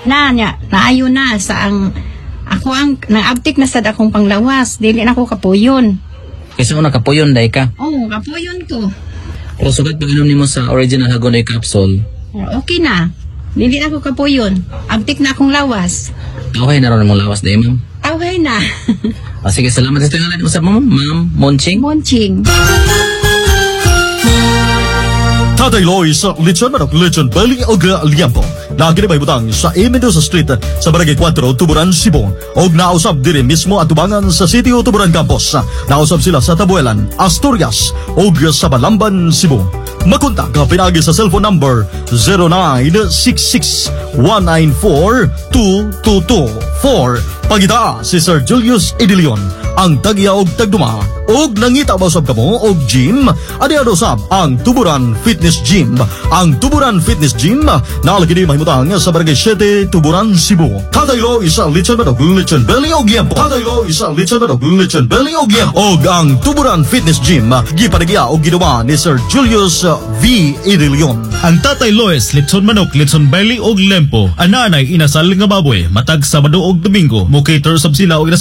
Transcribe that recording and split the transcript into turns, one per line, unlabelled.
Nya, naayo na sa ako ang naabtik na sad akong panglawas. Dili na ako kapuyon.
Kasi mo nakapuyon day ka.
Oo, kapuyon ko.
Pero sugat pag-inom nimo sa original Hagonoy capsule,
Okay na. Dili na ako kapuyon. Abtik na akong lawas.
okay na ron mong lawas day, ma'am.
Okay na.
Sige, salamat sa tingalan usap mo, ma'am Monching.
Monching.
Tatay Loy sa Lechon Manok, Lechon Belly o Liampo. Lagi na may butang sa Mendoza Street sa Barangay 4, Tuburan, Cebu. Og nausap dire mismo at tubangan sa City o Tuburan Campus. Nausap sila sa Tabuelan, Asturias og sa Balamban, Cebu. Makontak ka pinagi sa cellphone number 0966-194-2224. Pagita si Sir Julius Idilion, ang tagya og tagduma. Og nangita ba sab kamo og gym? Adi sab ang Tuburan Fitness Gym. Ang Tuburan Fitness Gym nalagini mahimutang sa Barangay 7, Tuburan, Cebu. Tataylo isa Lechon Manok, Lechon Belly og Liampo. Tataylo isa Lechon Manok, Lechon Belly og Liampo. Og ang Tuburan Fitness Gym gipanagya og ginawa ni Sir Julius V. Idilion.
Ang Tatay Lois, Lechon Manok, Lechon Belly og Lempo. Ananay inasal nga baboy matag Sabado og Domingo. Mo cater sab sila og